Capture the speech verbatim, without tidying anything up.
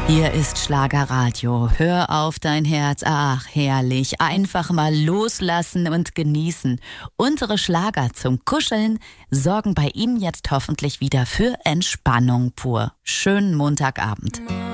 Hier ist Schlagerradio. Hör auf dein Herz. Ach, herrlich. Einfach mal loslassen und genießen. Unsere Schlager zum Kuscheln sorgen bei ihm jetzt hoffentlich wieder für Entspannung pur. Schönen Montagabend.